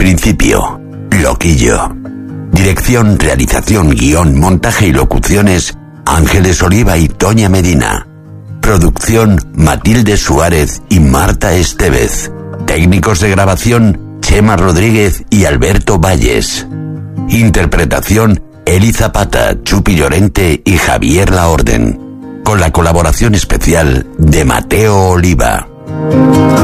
principio, Loquillo. Dirección, realización, guión, montaje y locuciones, Ángeles Oliva y Toña Medina. Producción, Matilde Suárez y Marta Estevez. Técnicos de grabación, Chema Rodríguez y Alberto Valles. Interpretación, Eli Zapata, Chupi Llorente y Javier Laorden. Con la colaboración especial de Mateo Oliva.